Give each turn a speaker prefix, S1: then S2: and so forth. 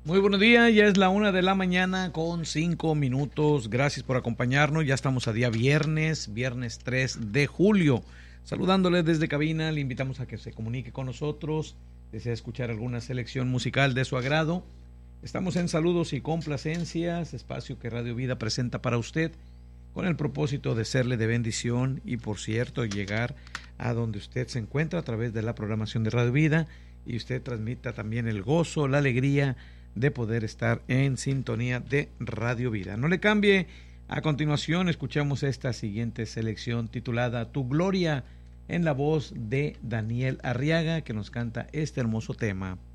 S1: Muy buenos días, ya es la 1 de la mañana con 5 minutos. Gracias por acompañarnos. Ya estamos a día viernes 3 de julio. Saludándole desde cabina, le invitamos a que se comunique con nosotros. Desea escuchar alguna selección musical de su agrado. Estamos en Saludos y Complacencias, espacio que Radio Vida presenta para usted, con el propósito de serle de bendición y, por cierto, llegar a donde usted se encuentra a través de la programación de Radio Vida y usted transmita también el gozo, la alegría de poder estar en sintonía de Radio Vida. No le cambie. A continuación escuchamos esta siguiente selección titulada Tu Gloria, en la voz de Daniel Arriaga, que nos canta este hermoso tema.